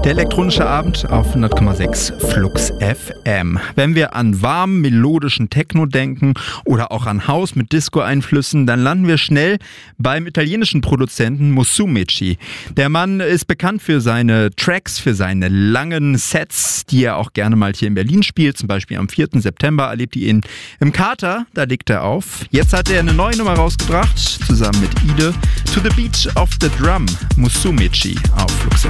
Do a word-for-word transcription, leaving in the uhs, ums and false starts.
Der elektronische Abend auf hundert Komma sechs Flux F M. Wenn wir an warmen, melodischen Techno denken oder auch an House mit Disco-Einflüssen, dann landen wir schnell beim italienischen Produzenten Musumeci. Der Mann ist bekannt für seine Tracks, für seine langen Sets, die er auch gerne mal hier in Berlin spielt. Zum Beispiel am vierten September erlebt ihr ihn im Kater, da legt er auf. Jetzt hat er eine neue Nummer rausgebracht, zusammen mit Ide. To the Beat of the Drum, Musumeci auf Flux F M.